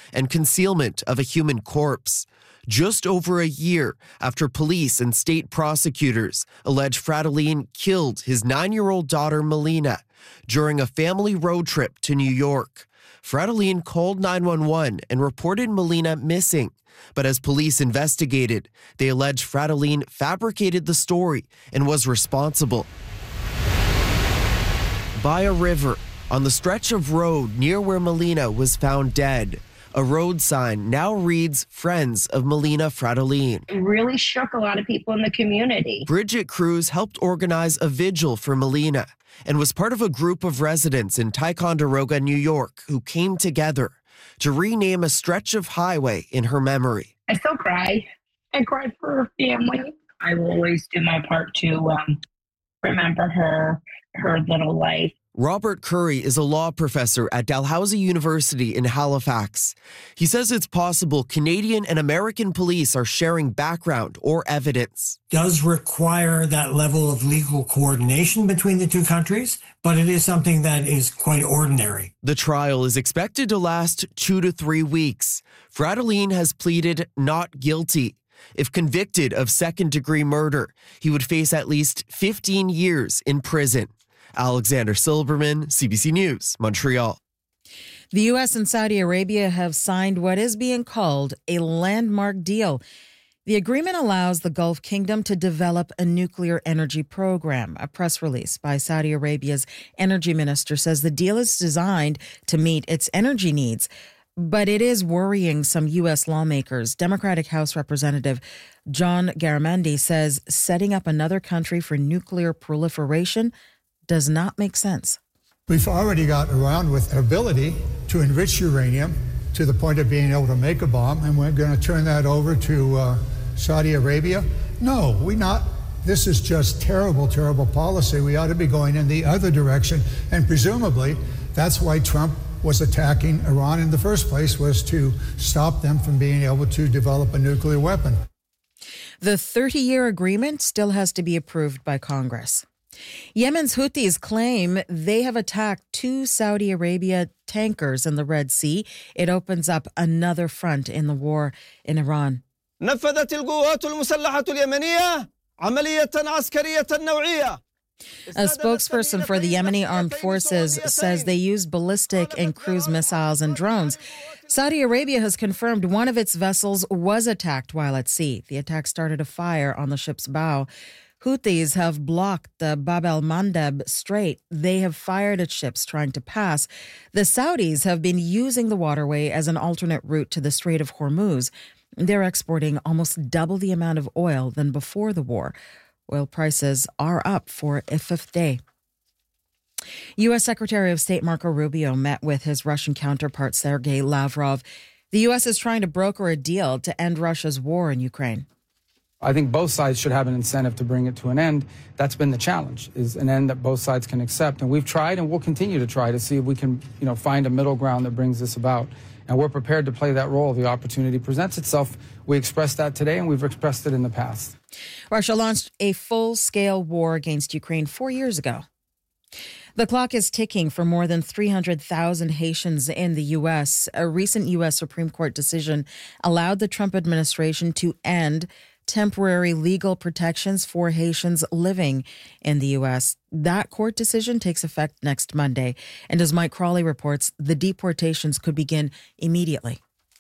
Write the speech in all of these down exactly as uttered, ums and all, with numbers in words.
and concealment of a human corpse. Just over a year after police and state prosecutors allege Fridolin killed his nine-year-old daughter Melina during a family road trip to New York. Fridolin called nine one one and reported Melina missing. But as police investigated, they alleged Fridolin fabricated the story and was responsible. By a river, on the stretch of road near where Melina was found dead, a road sign now reads Friends of Melina Fridolin. It really shook a lot of people in the community. Bridget Cruz helped organize a vigil for Melina and was part of a group of residents in Ticonderoga, New York, who came together to rename a stretch of highway in her memory. I still cry. I cried for her family. I will always do my part to um, remember her, her little life. Robert Curry is a law professor at Dalhousie University in Halifax. He says it's possible Canadian and American police are sharing background or evidence. Does require that level of legal coordination between the two countries, but it is something that is quite ordinary. The trial is expected to last two to three weeks. Fridolin has pleaded not guilty. If convicted of second-degree murder, he would face at least fifteen years in prison. Alexander Silberman, C B C News, Montreal. The U S and Saudi Arabia have signed what is being called a landmark deal. The agreement allows the Gulf Kingdom to develop a nuclear energy program. A press release by Saudi Arabia's energy minister says the deal is designed to meet its energy needs. But it is worrying some U S lawmakers. Democratic House Representative John Garamendi says setting up another country for nuclear proliferation does not make sense. We've already got around with ability to enrich uranium to the point of being able to make a bomb, and we're going to turn that over to uh, Saudi Arabia? No, we not. This is just terrible, terrible policy. We ought to be going in the other direction, and presumably that's why Trump was attacking Iran in the first place, was to stop them from being able to develop a nuclear weapon. The thirty-year agreement still has to be approved by Congress. Yemen's Houthis claim they have attacked two Saudi Arabia tankers in the Red Sea. It opens up another front in the war in Iran. نفذت القوات المسلحة اليمنية عملية عسكرية نوعية. A spokesperson for the Yemeni armed forces says they used ballistic and cruise missiles and drones. Saudi Arabia has confirmed one of its vessels was attacked while at sea. The attack started a fire on the ship's bow. Houthis have blocked the Bab el-Mandeb Strait. They have fired at ships trying to pass. The Saudis have been using the waterway as an alternate route to the Strait of Hormuz. They're exporting almost double the amount of oil than before the war. Oil prices are up for a fifth day. U S. Secretary of State Marco Rubio met with his Russian counterpart Sergei Lavrov. The U S is trying to broker a deal to end Russia's war in Ukraine. I think both sides should have an incentive to bring it to an end. That's been the challenge, is an end that both sides can accept. And we've tried and we'll continue to try to see if we can, you know, find a middle ground that brings this about. And we're prepared to play that role if the opportunity presents itself. We expressed that today and we've expressed it in the past. Russia launched a full-scale war against Ukraine four years ago. The clock is ticking for more than three hundred thousand Haitians in the U S. A recent U S. Supreme Court decision allowed the Trump administration to end temporary legal protections for Haitians living in the U S. That court decision takes effect next Monday. And as Mike Crawley reports, the deportations could begin immediately.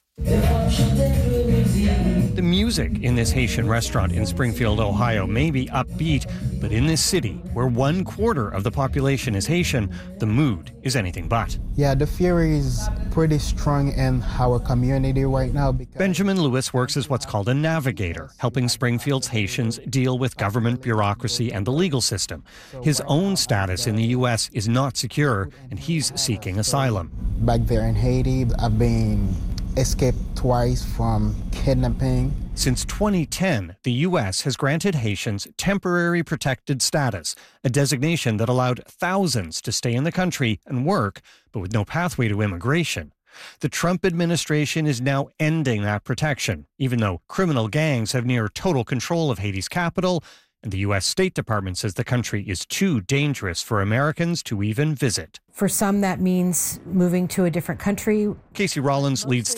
The music in this Haitian restaurant in Springfield, Ohio may be upbeat, but in this city, where one quarter of the population is Haitian, the mood is anything but. Yeah, the fear is pretty strong in our community right now. Benjamin Lewis works as what's called a navigator, helping Springfield's Haitians deal with government bureaucracy and the legal system. His own status in the U S is not secure, and he's seeking asylum. Back there in Haiti, I've been escaped twice from kidnapping. Since twenty ten, the U S has granted Haitians temporary protected status, a designation that allowed thousands to stay in the country and work, but with no pathway to immigration. The Trump administration is now ending that protection, even though criminal gangs have near total control of Haiti's capital, and the U S. State Department says the country is too dangerous for Americans to even visit. For some, that means moving to a different country. Casey Rollins leads